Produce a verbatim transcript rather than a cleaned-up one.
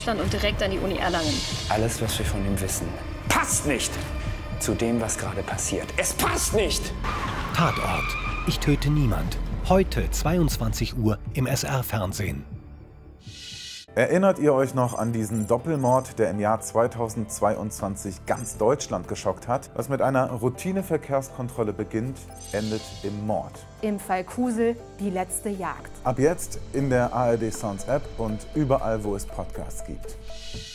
und direkt an die Uni Erlangen. Alles, was wir von ihm wissen, passt nicht zu dem, was gerade passiert. Es passt nicht! Tatort. Ich töte niemand. Heute zweiundzwanzig Uhr im S R-Fernsehen. Erinnert ihr euch noch an diesen Doppelmord, der im Jahr zweitausendzweiundzwanzig ganz Deutschland geschockt hat? Was mit einer Routineverkehrskontrolle beginnt, endet im Mord. Im Fall Kusel die letzte Jagd. Ab jetzt in der A R D Sounds App und überall, wo es Podcasts gibt.